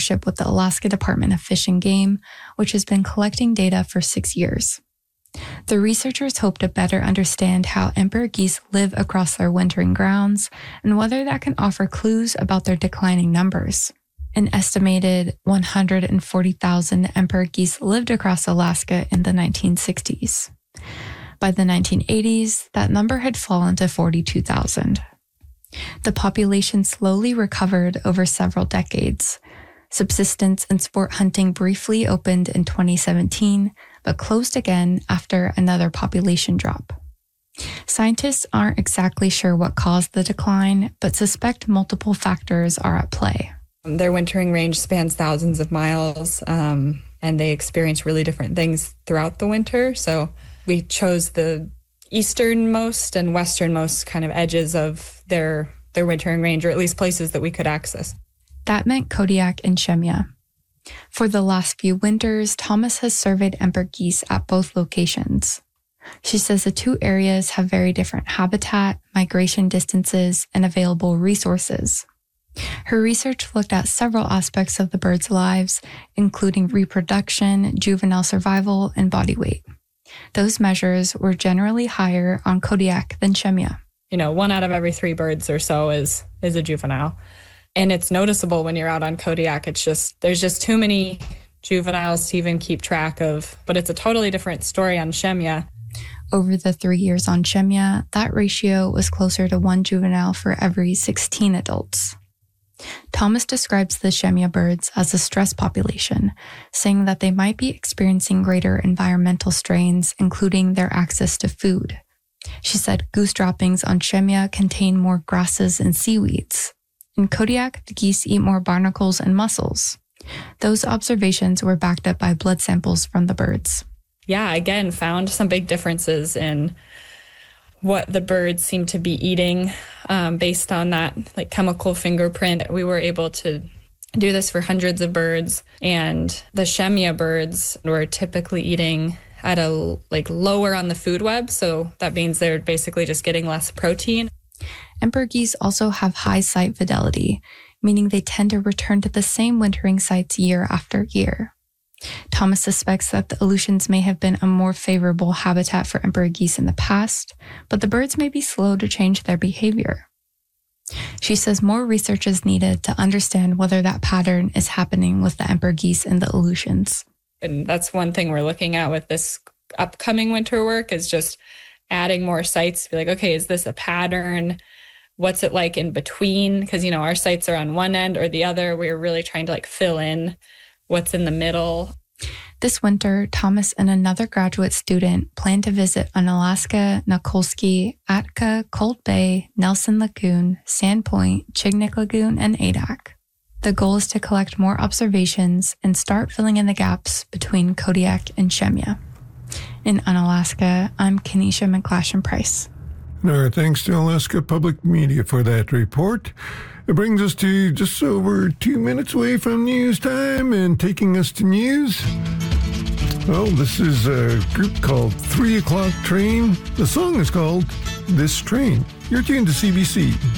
partnership with the Alaska Department of Fish and Game, which has been collecting data for 6 years. The researchers hope to better understand how emperor geese live across their wintering grounds and whether that can offer clues about their declining numbers. An estimated 140,000 emperor geese lived across Alaska in the 1960s. By the 1980s, that number had fallen to 42,000. The population slowly recovered over several decades. Subsistence and sport hunting briefly opened in 2017, but closed again after another population drop. Scientists aren't exactly sure what caused the decline, but suspect multiple factors are at play. Their wintering range spans thousands of miles, and they experience really different things throughout the winter. So we chose the easternmost and westernmost kind of edges of their wintering range, or at least places that we could access. That meant Kodiak and Shemya. For the last few winters, Thomas has surveyed emperor geese at both locations. She says the two areas have very different habitat, migration distances, and available resources. Her research looked at several aspects of the birds' lives, including reproduction, juvenile survival, and body weight. Those measures were generally higher on Kodiak than Shemya. 1 out of every 3 birds or so is a juvenile. And it's noticeable when you're out on Kodiak. There's just too many juveniles to even keep track of. But it's a totally different story on Shemya. Over the 3 years on Shemya, that ratio was closer to 1 juvenile for every 16 adults. Thomas describes the Shemya birds as a stress population, saying that they might be experiencing greater environmental strains, including their access to food. She said goose droppings on Shemya contain more grasses and seaweeds. In Kodiak, the geese eat more barnacles and mussels. Those observations were backed up by blood samples from the birds. Yeah, again, found some big differences in what the birds seem to be eating based on that chemical fingerprint. We were able to do this for hundreds of birds, and the Shemya birds were typically eating at a lower on the food web, so that means they're basically just getting less protein. Emperor geese also have high site fidelity, meaning they tend to return to the same wintering sites year after year. Thomas suspects that the Aleutians may have been a more favorable habitat for emperor geese in the past, but the birds may be slow to change their behavior. She says more research is needed to understand whether that pattern is happening with the emperor geese in the Aleutians. And that's one thing we're looking at with this upcoming winter work, is just adding more sites to be like, okay, is this a pattern? What's it like in between? Because, our sites are on one end or the other. We're really trying to fill in what's in the middle. This winter, Thomas and another graduate student plan to visit Unalaska, Nikolsky, Atka, Cold Bay, Nelson Lagoon, Sandpoint, Chignik Lagoon, and Adak. The goal is to collect more observations and start filling in the gaps between Kodiak and Shemya. In Unalaska, I'm Kenesha McClashen-Price. Our thanks to Alaska Public Media for that report. It brings us to just over 2 minutes away from news time, and taking us to news. Well, this is a group called 3 O'Clock Train. The song is called This Train. You're tuned to CBC.